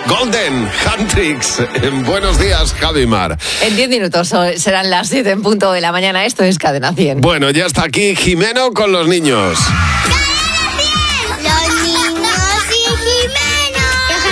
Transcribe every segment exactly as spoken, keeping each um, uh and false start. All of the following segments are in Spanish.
Golden Handtricks. Buenos días, Javi Mar. En diez minutos serán las siete en punto de la mañana. Esto es Cadena cien. Bueno, ya está aquí Jimeno con los niños. ¡Los niños y Jimeno!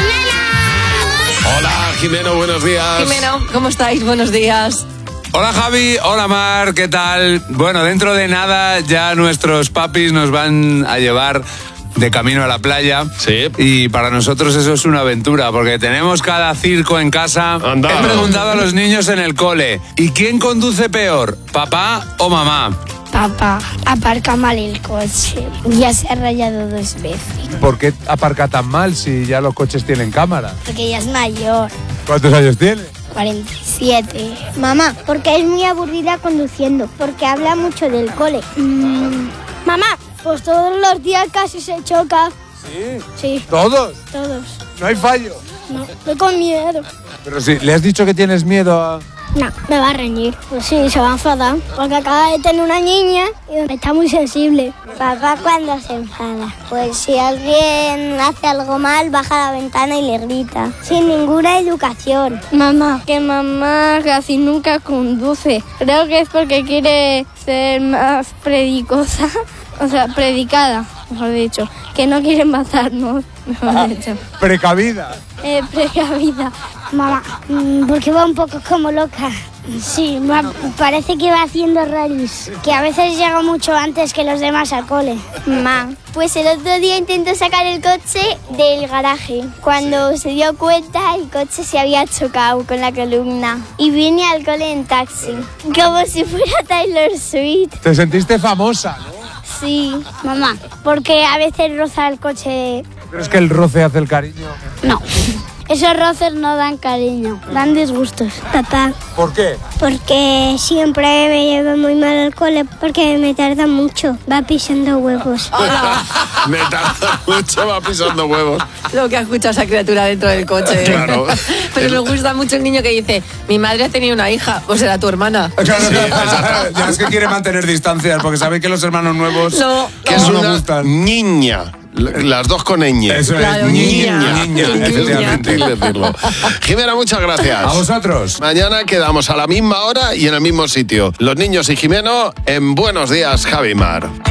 Hola, Jimeno, buenos días. Jimeno, ¿cómo estáis? Buenos días. Hola Javi, hola Mar, ¿qué tal? Bueno, dentro de nada ya nuestros papis nos van a llevar de camino a la playa. Sí. Y para nosotros eso es una aventura, porque tenemos cada circo en casa. Anda. He preguntado a los niños en el cole, ¿y quién conduce peor, papá o mamá? Papá, aparca mal el coche. Ya se ha rayado dos veces. ¿Por qué aparca tan mal si ya los coches tienen cámara? Porque ya es mayor. ¿Cuántos años tiene? cuarenta y siete. Mamá, porque es muy aburrida conduciendo. Porque habla mucho del cole. Mm. Mamá, pues todos los días casi se choca. ¿Sí? Sí, ¿Todos? todos. ¿No hay fallo? No, estoy con miedo. Pero si le has dicho que tienes miedo a... No, me va a reñir. Pues sí, se va a enfadar. Porque acaba de tener una niña y está muy sensible. Papá, ¿cuándo se enfada? Pues si alguien hace algo mal, baja la ventana y le grita. Sin ninguna educación. Mamá, que mamá casi nunca conduce. Creo que es porque quiere ser más predicosa. O sea, predicada, mejor dicho. Que no quiere matarnos, mejor dicho. Precavida. Eh, precavida. Mamá, porque va un poco como loca. Sí, parece que va haciendo raris. Que a veces llega mucho antes que los demás al cole. Mamá, pues el otro día intentó sacar el coche del garaje. Cuando se dio cuenta, el coche se había chocado con la columna. Y vine al cole en taxi. Como si fuera Taylor Swift. Te sentiste famosa, ¿no? Sí, mamá, porque a veces roza el coche. ¿Crees que el roce hace el cariño? No. Esos roces no dan cariño, dan disgustos. Papá, ¿Por qué? porque siempre me lleva muy mal al cole porque me tarda mucho. Va pisando huevos. Me tarda mucho, va pisando huevos. Lo que ha escuchado esa criatura dentro del coche. Claro. Pero me gusta mucho el niño que dice, mi madre ha tenido una hija, pues era tu hermana. Claro, ya es que quiere mantener distancias, porque sabe que los hermanos nuevos No. Que es no una nos gustan. niña. Las dos con ñ. Eso Claro, es, niña. niña, niña, Niña. efectivamente. Hay que decirlo. Jimena, muchas gracias. A vosotros. Mañana quedamos a la misma hora y en el mismo sitio. Los niños y Jimeno en Buenos Días, Javi Mar.